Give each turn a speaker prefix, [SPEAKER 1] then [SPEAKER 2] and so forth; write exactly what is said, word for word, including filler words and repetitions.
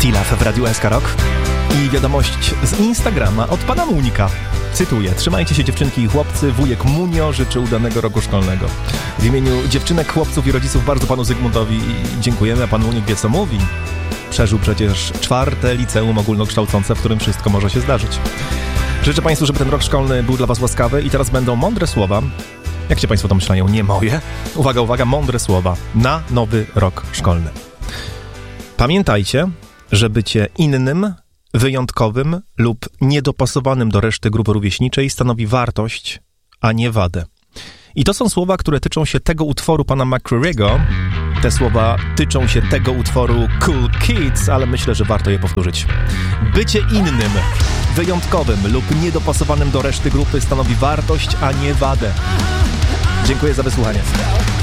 [SPEAKER 1] Tilaf w Radiu S K Rock. I wiadomość z Instagrama od pana Munika. Cytuję: trzymajcie się dziewczynki i chłopcy, wujek Munio życzy udanego roku szkolnego. W imieniu dziewczynek, chłopców i rodziców bardzo panu Zygmuntowi dziękujemy, a pan Munik wie co mówi. Przeżył przecież czwarte liceum ogólnokształcące, w którym wszystko może się zdarzyć. Życzę państwu, żeby ten rok szkolny był dla was łaskawy i teraz będą mądre słowa. Jak się państwo domyślają, nie moje. Uwaga, uwaga, mądre słowa na nowy rok szkolny. Pamiętajcie, że bycie innym, wyjątkowym lub niedopasowanym do reszty grupy rówieśniczej stanowi wartość, a nie wadę. I to są słowa, które tyczą się tego utworu pana McCreary'ego. Te słowa tyczą się tego utworu Cool Kids, ale myślę, że warto je powtórzyć. Bycie innym, wyjątkowym lub niedopasowanym do reszty grupy stanowi wartość, a nie wadę. Dziękuję za wysłuchanie.